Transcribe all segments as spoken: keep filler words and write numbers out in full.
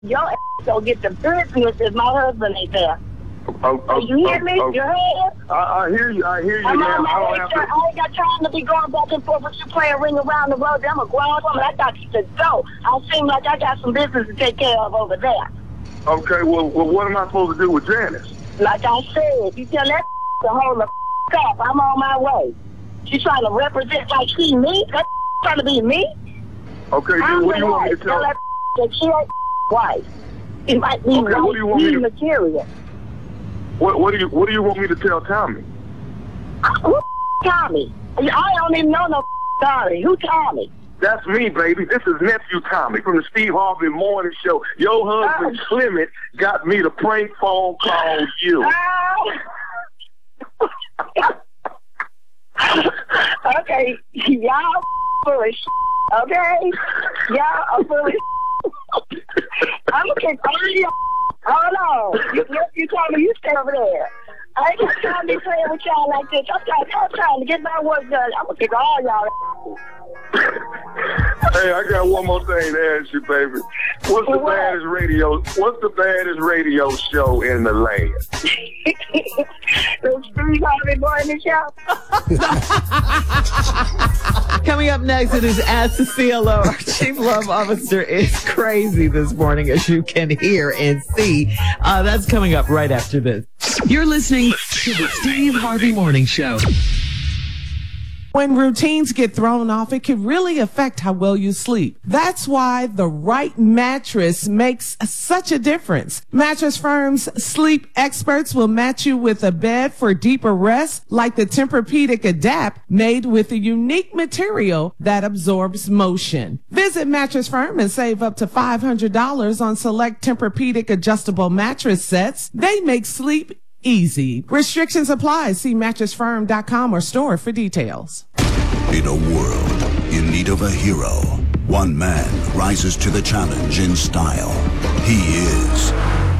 Your ass don't get the business if my husband ain't there. Oh, oh, you hear oh, me? oh. You heard? I, I hear you. I hear you I'm now. on my I don't way, have sir. to. I ain't got time to be going back and forth with you playing ring around the road. I'm a grown woman. I got to go. I seem like I got some business to take care of over there. Okay, well, well, what am I supposed to do with Janice? Like I said, you tell that to hold the up. I'm on my way. She's trying to represent like she me. That trying to be me. Okay, I'm what do you want me to tell? Tell that that she ain't wife. It might be Okay, what do you want me to- material. What, what do you What do you want me to tell Tommy? Who Tommy? I don't even know no Tommy. Who Tommy? That's me, baby. This is nephew Tommy from the Steve Harvey Morning Show. Your husband Oh. Clement got me to prank phone call you. Okay, y'all full of shit, okay? Y'all are full of shit. I'm gonna kick all of y'all. Hold on. You, you told me you stay over there. I ain't got time to be playing with y'all like this. I'm trying, I'm trying to get my work done. I'm gonna kick all y'all. Hey, I got one more thing to ask you, baby. What's the What? baddest radio? What's the baddest radio show in the land? The Steve Harvey Morning Show. Coming up next, it is Ask Cecile. Our Chief Love Officer is crazy this morning, as you can hear and see. Uh, that's coming up right after this. You're listening to the Steve Harvey Morning Show. When routines get thrown off, it can really affect how well you sleep. That's why the right mattress makes such a difference. Mattress Firm's sleep experts will match you with a bed for deeper rest, like the Tempur-Pedic Adapt, made with a unique material that absorbs motion. Visit Mattress Firm and save up to five hundred dollars on select Tempur-Pedic adjustable mattress sets. They make sleep easy. Restrictions apply. See mattress firm dot com or store for details. In a world in need of a hero, one man rises to the challenge in style. He is...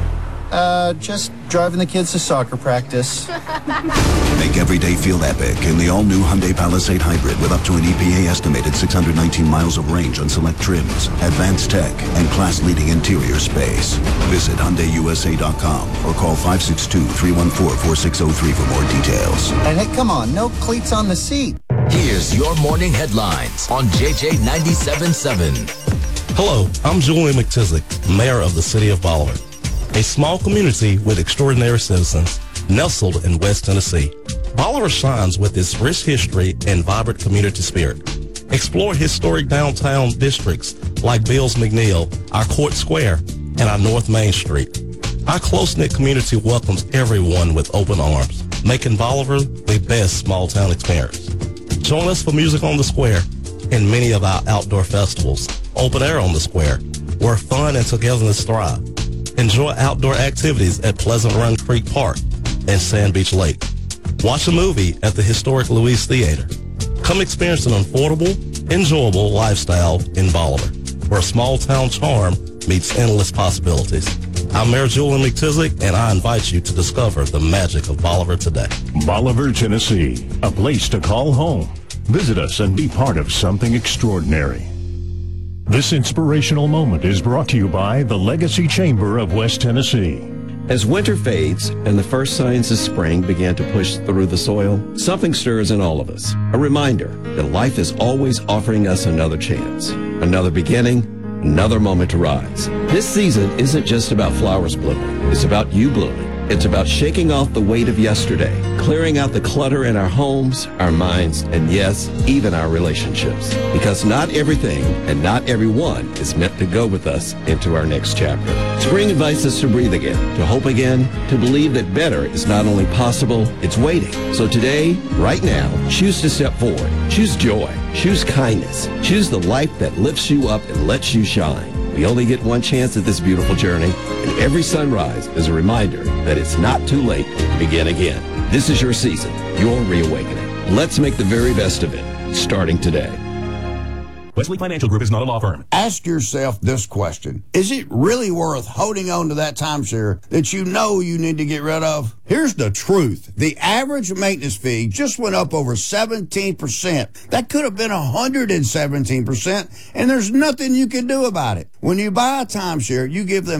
Uh, just driving the kids to soccer practice. Make every day feel epic in the all-new Hyundai Palisade Hybrid with up to an E P A estimated six hundred nineteen miles of range on select trims, advanced tech, and class-leading interior space. Visit Hyundai U S A dot com or call five six two, three one four, four six zero three for more details. And hey, come on, no cleats on the seat. Here's your morning headlines on J J ninety-seven point seven. Hello, I'm Julian McTizick, Mayor of the City of Bolivar, a small community with extraordinary citizens nestled in West Tennessee. Bolivar shines with its rich history and vibrant community spirit. Explore historic downtown districts like Bills McNeil, our Court Square, and our North Main Street. Our close-knit community welcomes everyone with open arms, making Bolivar the best small-town experience. Join us for Music on the Square and many of our outdoor festivals, Open Air on the Square, where fun and togetherness thrive. Enjoy outdoor activities at Pleasant Run Creek Park and Sand Beach Lake. Watch a movie at the historic Louise Theater. Come experience an affordable, enjoyable lifestyle in Bolivar, where small-town charm meets endless possibilities. I'm Mayor Julian McTizick, and I invite you to discover the magic of Bolivar today. Bolivar, Tennessee, a place to call home. Visit us and be part of something extraordinary. This inspirational moment is brought to you by the Legacy Chamber of West Tennessee. As winter fades and the first signs of spring begin to push through the soil, something stirs in all of us. A reminder that life is always offering us another chance, another beginning, another moment to rise. This season isn't just about flowers blooming. It's about you blooming. It's about shaking off the weight of yesterday, clearing out the clutter in our homes, our minds, and yes, even our relationships. Because not everything and not everyone is meant to go with us into our next chapter. Spring invites us to breathe again, to hope again, to believe that better is not only possible, it's waiting. So today, right now, choose to step forward. Choose joy. Choose kindness. Choose the life that lifts you up and lets you shine. We only get one chance at this beautiful journey, and every sunrise is a reminder that it's not too late to begin again. This is your season, your reawakening. Let's make the very best of it, starting today. Wesley Financial Group is not a law firm. Ask yourself this question. Is it really worth holding on to that timeshare that you know you need to get rid of? Here's the truth. The average maintenance fee just went up over seventeen percent. That could have been one hundred seventeen percent, and there's nothing you can do about it. When you buy a timeshare, you give them